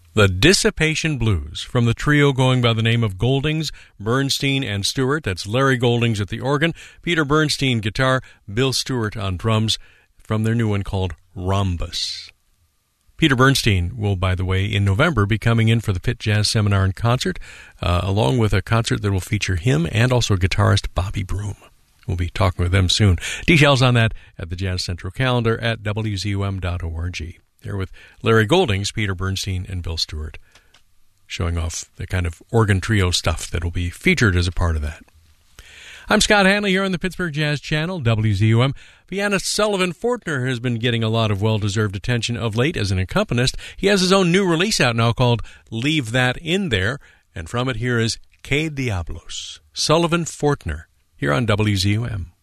The Dissipation Blues from the trio going by the name of Goldings, Bernstein, and Stewart. That's Larry Goldings at the organ, Peter Bernstein guitar, Bill Stewart on drums, from their new one called Rhombus. Peter Bernstein will, by the way, in November be coming in for the Pitt Jazz Seminar and Concert, along with a concert that will feature him and also guitarist Bobby Broom. We'll be talking with them soon. Details on that at the Jazz Central calendar at wzum.org. Here with Larry Goldings, Peter Bernstein, and Bill Stewart, showing off the kind of organ trio stuff that will be featured as a part of that. I'm Scott Hanley here on the Pittsburgh Jazz Channel, WZUM. Pianist Sullivan Fortner has been getting a lot of well-deserved attention of late as an accompanist. He has his own new release out now called Leave That In There, and from it here is Que Diablos, Sullivan Fortner, here on WZUM.